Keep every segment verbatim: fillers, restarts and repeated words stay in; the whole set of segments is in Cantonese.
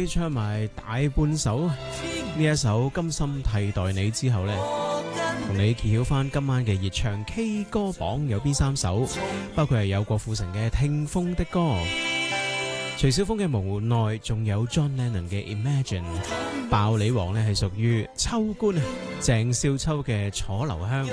佢唱埋大半首呢一首《甘心替代你》之後呢，同你揭曉翻今晚嘅熱唱 K 歌榜有邊三首，包括係有郭富城嘅《聽風的歌》，徐小鳳嘅《無奈》，仲有 John Lennon 嘅《Imagine》，爆你王呢係屬於秋官鄭少秋嘅《楚留香》。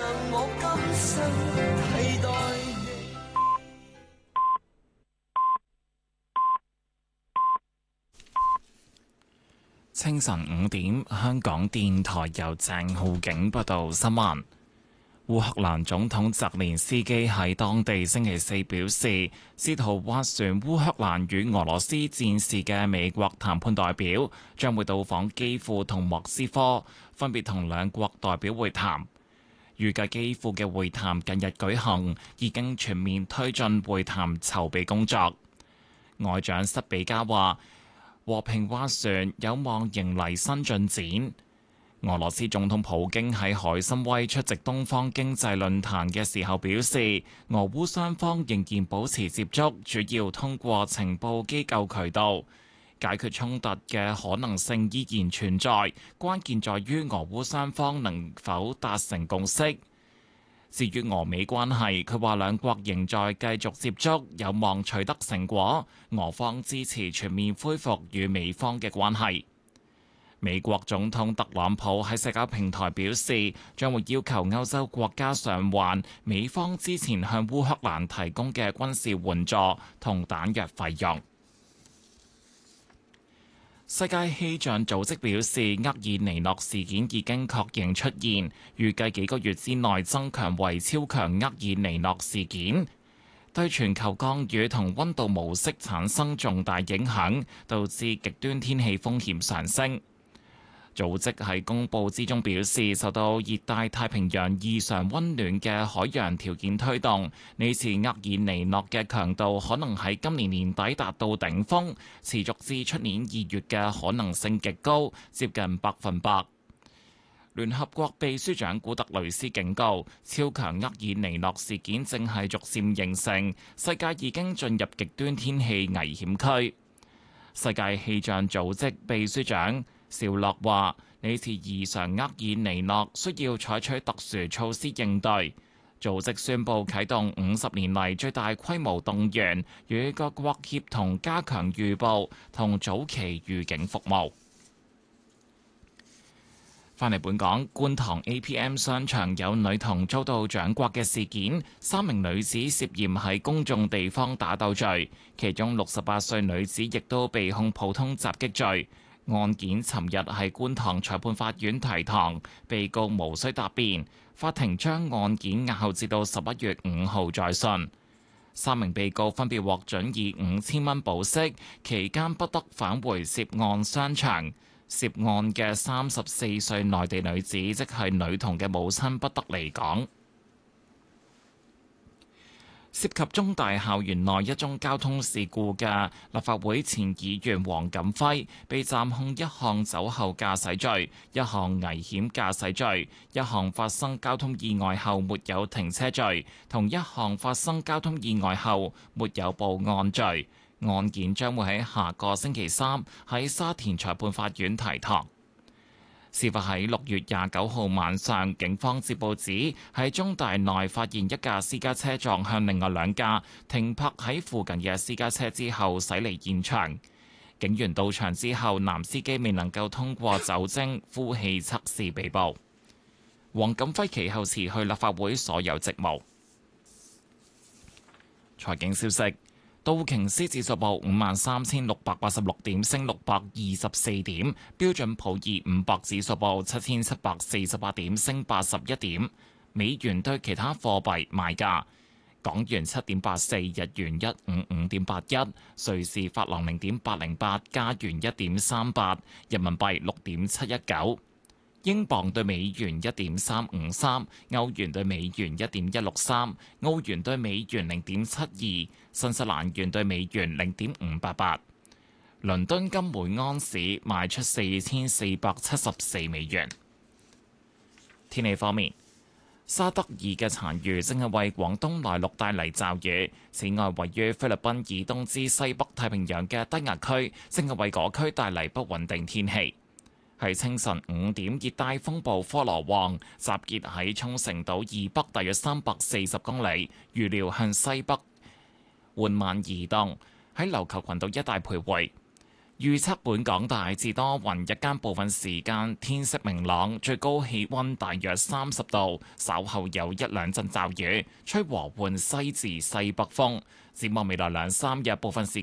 清晨五點，香港電台由鄭浩景報道新聞。烏克蘭總統澤連斯基喺當地星期四表示，試圖斡旋烏克蘭與俄羅斯戰事嘅美國談判代表將會到訪基輔同莫斯科，分別同兩國代表會談。預計基輔嘅會談近日舉行，已經全面推進會談籌備工作。外長塞比加話，和平斡旋有望迎嚟新進展。俄羅斯總統普京喺海參崴出席東方經濟論壇嘅時候表示，俄烏雙方仍然保持接觸，主要通過情報機構渠道解決衝突嘅可能性依然存在，關鍵在於俄烏雙方能否達成共識。至於俄美關係，佢話兩國仍在繼續接觸，有望取得成果。俄方支持全面恢復與美方嘅關係。美國總統特朗普喺社交平台表示，將會要求歐洲國家償還美方之前向烏克蘭提供嘅軍事援助同彈藥費用。世界氣象組織表示，厄爾尼諾事件已經確認出現，預計幾個月之內增強為超強厄爾尼諾事件，對全球降雨同溫度模式產生重大影響，導致極端天氣風險上升。組織喺公佈之中表示，受到熱帶太平洋異常溫暖嘅海洋條件推動，呢次厄爾尼諾嘅強度可能喺今年年底達到頂峰，持續至出年二月嘅可能性極高，接近百分百。聯合國秘書長古特雷斯警告，超強厄爾尼諾事件正係逐漸形成，世界已經進入極端天氣危險區。世界氣象組織秘書長紹洛話：呢次異常厄爾尼諾需要採取特殊措施應對。組織宣布啟動五十年嚟最大規模動員，與各國協同加強預報同早期預警服務。返嚟本港，觀塘 A P M 商場有女童遭到掌摑嘅事件，三名女子涉嫌喺公眾地方打鬥罪，其中六十八歲女子亦都被控普通襲擊罪。案件尋日喺觀塘裁判法院提堂，被告無需答辯，法庭將案件押後至到十一月五號再訊。三名被告分別獲准以五千蚊保釋，期間不得返回涉案商場。涉案嘅三十四歲內地女子，即係女童嘅母親，不得離港。涉及中大校園內一宗交通事故嘅立法會前議員黃錦輝，被暫控一項酒後駕駛罪、一項危險駕駛罪、一項發生交通意外後沒有停車罪，同一項發生交通意外後沒有報案罪。案件將會喺下個星期三喺沙田裁判法院提堂。事發喺六月廿九號晚上，警方接報指喺中大內發現一架私家車撞向另外兩架停泊喺附近嘅私家車之後駛離現場。警員到場之後，男司機未能夠通過酒精呼氣測試被捕。黃錦輝其後辭去立法會所有職務。財經消息。道瓊斯指數報五萬三千六百八十六點，升六百二十四點。標準普爾五百指數報七千七百四十八點，升八十一點。美元對其他貨幣賣價：港元七點八四，日元一五五點八一，瑞士法郎零點八零八，加元一點三八，人民幣六點七一九。英鎊對美元一點三五三，歐元對美元一點一六三，澳元對美元零點七二，新西蘭元對美元零點五八八。倫敦金每安士賣出四千四百七十四美元。天氣方面， 沙德爾嘅殘餘正係為廣東內陸帶嚟驟雨。此外，位於菲律賓以東至西北太平洋嘅低壓區正係為嗰區帶嚟不穩定天氣。喺清晨五點，熱帶風暴科羅旺集結喺沖繩島以北大約三百四十公里，預料向西北緩慢移動，喺琉球群島一帶徘徊。預測本港大致多雲，日間部分時間天色明朗，最高氣溫大約三十度，稍後有一兩陣驟雨，吹和緩西至西北風。展望未來兩三日，部分時